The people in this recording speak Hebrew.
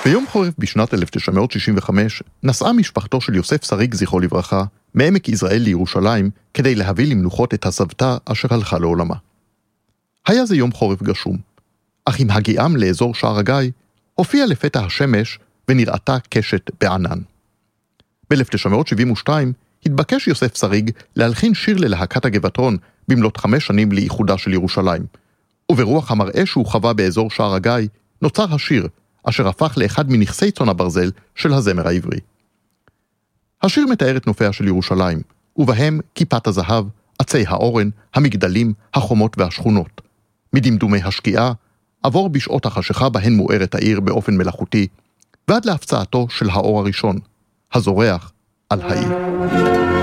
ביום חורף בשנת 1965 נסעה משפחתו של יוסף שריג זכרו לברכה מעמק יזרעאל לירושלים כדי להביא למנוחות את הסבתא אשר הלכה לעולמה. היה זה יום חורף גשום, אך עם הגיעם לאזור שער הגיא הופיע לפתע השמש ונראתה קשת בענן. ב-1972 התבקש יוסף שריג להלחין שיר ללהקת הגבעתרון במלאת 5 שנים לאיחודה של ירושלים, וברוח המראה שהוא חווה באזור שער הגיא נוצר השיר אשר הפך לאחד מנכסי צאן הברזל של הזמר העברי. השיר מתאר את נופיה של ירושלים, ובהם כיפת הזהב, עצי האורן, המגדלים, החומות והשכונות. מדמדומי השקיעה, עבור בשעות החשיכה בהן מוארת העיר באופן מלאכותי, ועד להפצעתו של האור הראשון, הזורח על העיר.